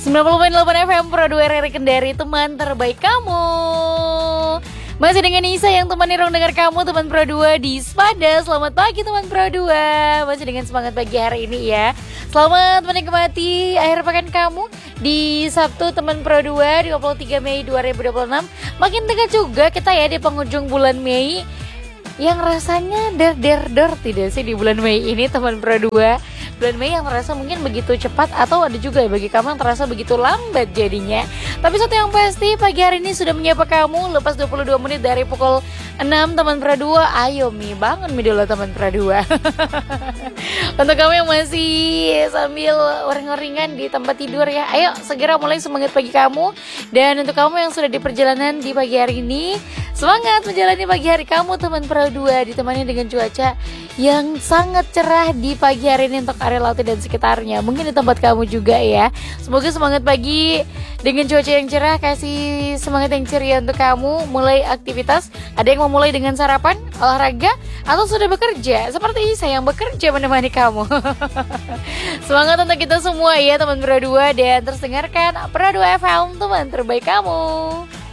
90.8 FM Pro 2 RRI Kendari, teman terbaik kamu. Masih dengan Nisa yang temani ruang dengar kamu, teman Pro 2 di Spada. Selamat pagi teman Pro 2. Masih dengan semangat pagi hari ini ya. Selamat menikmati akhir pekan kamu di Sabtu teman Pro 2 23 Mei 2026. Makin dekat juga kita ya di penghujung bulan Mei, yang rasanya der tidak sih di bulan Mei ini teman Pro 2. Bulan Mei yang terasa mungkin begitu cepat, atau ada juga ya bagi kamu yang terasa begitu lambat jadinya. Tapi satu yang pasti, pagi hari ini sudah menyapa kamu lepas 22 menit dari pukul 6 teman Pro 2. Ayo Mi, bangun Mi dulu teman Pro 2. Untuk kamu yang masih sambil uring-uringan di tempat tidur ya, ayo segera mulai semangat pagi kamu. Dan untuk kamu yang sudah di perjalanan di pagi hari ini, semangat menjalani pagi hari kamu teman Pro 2, ditemani dengan cuaca yang sangat cerah di pagi hari ini untuk area laut dan sekitarnya. Mungkin di tempat kamu juga ya. Semoga semangat pagi dengan cuaca yang cerah kasih semangat yang ceria untuk kamu mulai aktivitas. Ada yang mau mulai dengan sarapan, olahraga, atau sudah bekerja seperti saya yang bekerja menemani kamu. Semangat untuk kita semua ya teman Pro 2, dan terus dengarkan Pro 2 FM, teman terbaik kamu.